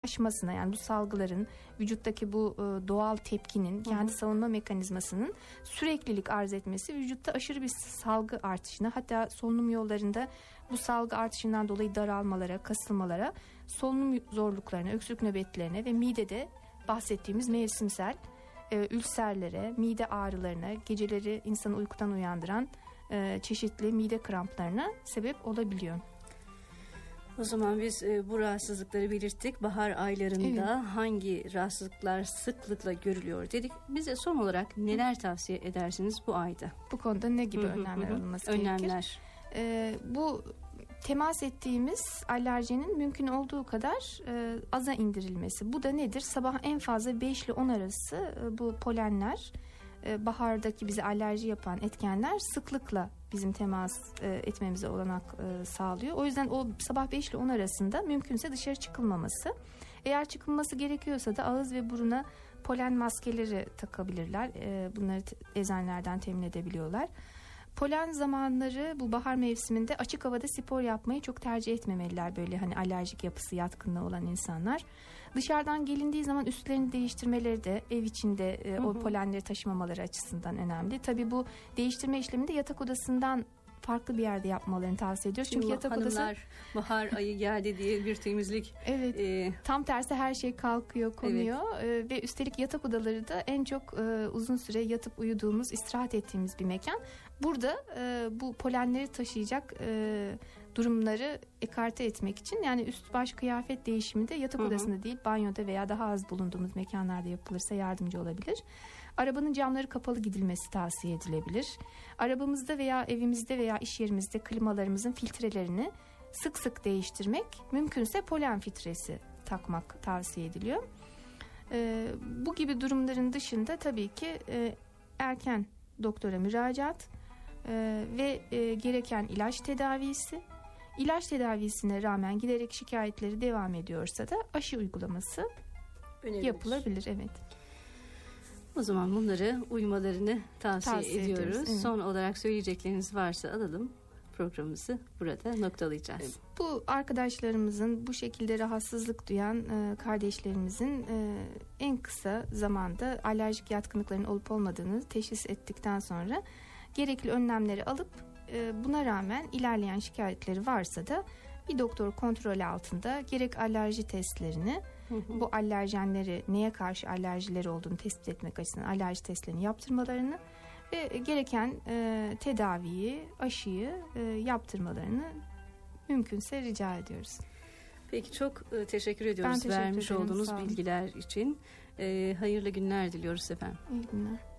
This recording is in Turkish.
çalışmasına, yani bu salgıların, vücuttaki bu doğal tepkinin, kendi savunma mekanizmasının süreklilik arz etmesi vücutta aşırı bir salgı artışına, hatta solunum yollarında bu salgı artışından dolayı daralmalara, kasılmalara, solunum zorluklarına, öksürük nöbetlerine ve midede bahsettiğimiz mevsimsel ülserlere, mide ağrılarına, geceleri insanı uykudan uyandıran çeşitli mide kramplarına sebep olabiliyor. O zaman biz bu rahatsızlıkları belirttik. Bahar aylarında hangi rahatsızlıklar sıklıkla görülüyor dedik. Bize son olarak neler tavsiye edersiniz bu ayda? Bu konuda ne gibi önlemler alınması gerekir? Bu temas ettiğimiz alerjinin mümkün olduğu kadar aza indirilmesi. Bu da nedir? Sabah en fazla 5 ile 10 arası bu polenler, bahardaki bize alerji yapan etkenler sıklıkla bizim temas etmemize olanak sağlıyor. O yüzden o sabah 5 ile 10 arasında mümkünse dışarı çıkılmaması. Eğer çıkılması gerekiyorsa da ağız ve buruna polen maskeleri takabilirler. Bunları eczanelerden temin edebiliyorlar. Polen zamanları bu bahar mevsiminde açık havada spor yapmayı çok tercih etmemeliler, böyle hani alerjik yapısı yatkınlığı olan insanlar. Dışarıdan gelindiği zaman üstlerini değiştirmeleri de ev içinde o polenleri taşımamaları açısından önemli. Tabii bu değiştirme işlemini de yatak odasından farklı bir yerde yapmalarını tavsiye ediyoruz. Çünkü yatak odası, bahar ayı geldi diye bir temizlik. Evet. Tam tersi her şey kalkıyor, konuyor. Ve üstelik yatak odaları da en çok uzun süre yatıp uyuduğumuz, istirahat ettiğimiz bir mekan. Burada bu polenleri taşıyacak durumları ekarte etmek için, yani üst baş kıyafet değişimi de yatak odasında değil, banyoda veya daha az bulunduğumuz mekanlarda yapılırsa yardımcı olabilir. Arabanın camları kapalı gidilmesi tavsiye edilebilir. Arabamızda veya evimizde veya iş yerimizde klimalarımızın filtrelerini sık sık değiştirmek, mümkünse polen filtresi takmak tavsiye ediliyor. Bu gibi durumların dışında tabii ki erken doktora müracaat ve gereken ilaç tedavisi. İlaç tedavisine rağmen giderek şikayetleri devam ediyorsa da aşı uygulaması yapılabilir. Evet. O zaman bunları uymalarını tavsiye ediyoruz. Evet. Son olarak söyleyecekleriniz varsa alalım. Programımızı burada noktalayacağız. Bu arkadaşlarımızın, bu şekilde rahatsızlık duyan kardeşlerimizin en kısa zamanda alerjik yatkınlıkların olup olmadığını teşhis ettikten sonra gerekli önlemleri alıp buna rağmen ilerleyen şikayetleri varsa da bir doktor kontrolü altında gerek alerji testlerini, bu alerjenleri, neye karşı alerjileri olduğunu tespit etmek açısından alerji testlerini yaptırmalarını ve gereken tedaviyi, aşıyı yaptırmalarını mümkünse rica ediyoruz. Peki, çok teşekkür ediyoruz vermiş olduğunuz bilgiler için. Hayırlı günler diliyoruz efendim. İyi günler.